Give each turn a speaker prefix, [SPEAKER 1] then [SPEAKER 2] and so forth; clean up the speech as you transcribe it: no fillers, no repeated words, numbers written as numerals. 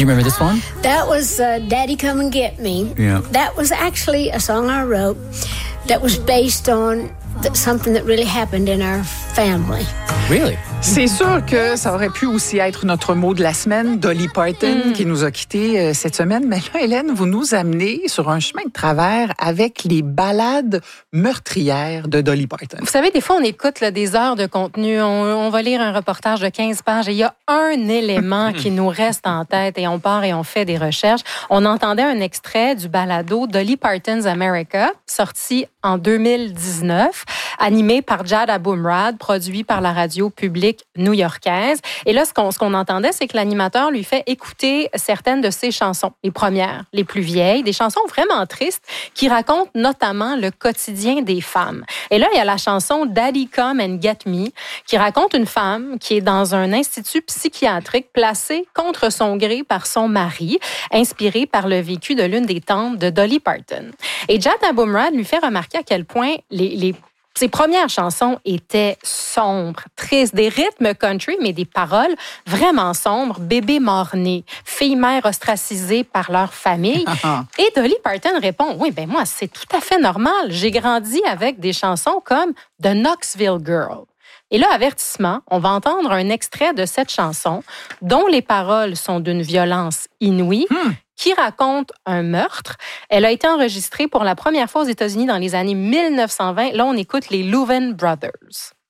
[SPEAKER 1] Do you remember this one?
[SPEAKER 2] That was Daddy Come and Get Me.
[SPEAKER 1] Yeah.
[SPEAKER 2] That was actually a song I wrote that was based on something that really happened in our family.
[SPEAKER 1] Really?
[SPEAKER 3] C'est sûr que ça aurait pu aussi être notre mot de la semaine, Dolly Parton, qui nous a quittés cette semaine. Mais là, Hélène, vous nous amenez sur un chemin de travers avec les ballades meurtrières de Dolly Parton.
[SPEAKER 4] Vous savez, des fois, on écoute là, des heures de contenu. On va lire un reportage de 15 pages et il y a un élément qui nous reste en tête et on part et on fait des recherches. On entendait un extrait du balado Dolly Parton's America, sorti en 2019, animé par Jad Abumrad, produit par la radio publique new-yorkaise. Et là, ce qu'on entendait, c'est que l'animateur lui fait écouter certaines de ses chansons, les premières, les plus vieilles, des chansons vraiment tristes qui racontent notamment le quotidien des femmes. Et là, il y a la chanson Daddy Come and Get Me qui raconte une femme qui est dans un institut psychiatrique placée contre son gré par son mari, inspirée par le vécu de l'une des tantes de Dolly Parton. Et Jad Abumrad lui fait remarquer à quel point ses premières chansons étaient sombres, tristes, des rythmes country, mais des paroles vraiment sombres. Bébé mort-né, fille-mère ostracisée par leur famille. Et Dolly Parton répond, oui, ben moi, c'est tout à fait normal. J'ai grandi avec des chansons comme The Knoxville Girl. Et là, avertissement, on va entendre un extrait de cette chanson dont les paroles sont d'une violence inouïe, qui raconte un meurtre. Elle a été enregistrée pour la première fois aux États-Unis dans les années 1920. Là, on écoute les Louvin Brothers.